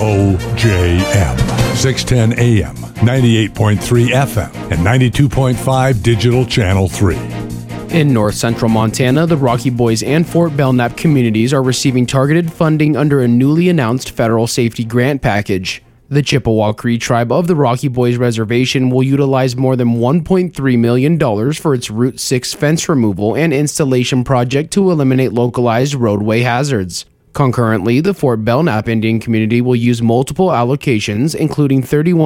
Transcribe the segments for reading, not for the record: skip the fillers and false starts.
OJM, 610 AM, 98.3 FM, and 92.5 Digital Channel 3. In north central Montana, the Rocky Boys and Fort Belknap communities are receiving targeted funding under a newly announced federal safety grant package. The Chippewa Cree tribe of the Rocky Boys Reservation will utilize more than $1.3 million for its Route 6 fence removal and installation project to eliminate localized roadway hazards. Concurrently, the Fort Belknap Indian community will use multiple allocations, including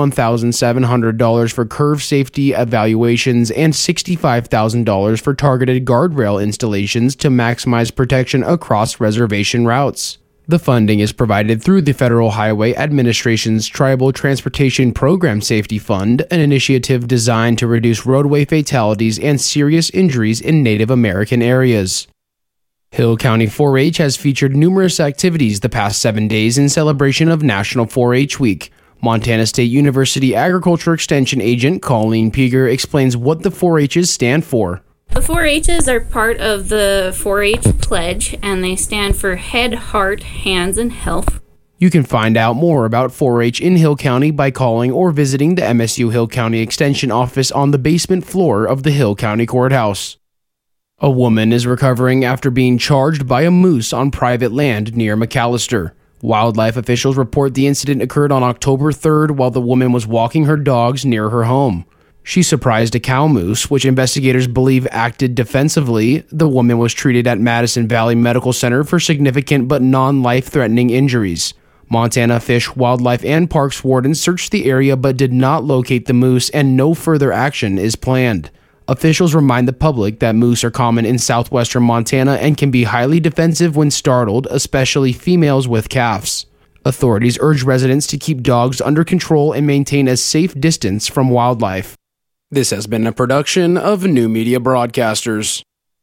$31,700 for curve safety evaluations and $65,000 for targeted guardrail installations to maximize protection across reservation routes. The funding is provided through the Federal Highway Administration's Tribal Transportation Program Safety Fund, an initiative designed to reduce roadway fatalities and serious injuries in Native American areas. Hill County 4-H has featured numerous activities the past 7 days in celebration of National 4-H Week. Montana State University Agriculture Extension Agent Colleen Peeger explains what the 4-H's stand for. The 4-H's are part of the 4-H Pledge, and they stand for Head, Heart, Hands, and Health. You can find out more about 4-H in Hill County by calling or visiting the MSU Hill County Extension office on the basement floor of the Hill County Courthouse. A woman is recovering after being charged by a moose on private land near McAllister. Wildlife officials report the incident occurred on October 3rd while the woman was walking her dogs near her home. She surprised a cow moose, which investigators believe acted defensively. The woman was treated at Madison Valley Medical Center for significant but non-life-threatening injuries. Montana Fish, Wildlife, and Parks wardens searched the area but did not locate the moose, and no further action is planned. Officials remind the public that moose are common in southwestern Montana and can be highly defensive when startled, especially females with calves. Authorities urge residents to keep dogs under control and maintain a safe distance from wildlife. This has been a production of New Media Broadcasters.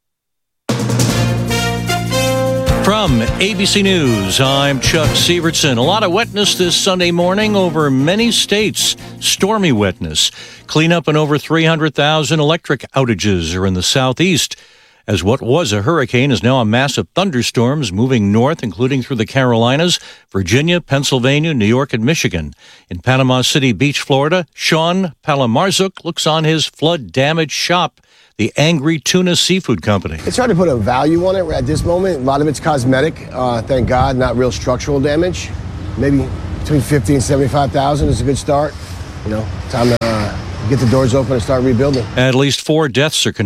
From ABC News, I'm Chuck Severson. A lot of wetness this Sunday morning over many states. Stormy wetness. Cleanup and over 300,000 electric outages are in the southeast, as what was a hurricane is now a mass of thunderstorms moving north, including through the Carolinas, Virginia, Pennsylvania, New York, and Michigan. In Panama City Beach, Florida, Sean Palomarzuk looks on his flood-damaged shop, the Angry Tuna Seafood Company. It's hard to put a value on it at this moment. A lot of it's cosmetic, thank God, not real structural damage. Maybe between $50,000 and $75,000 is a good start. You know, time to get the doors open and start rebuilding. At least 4 deaths are connected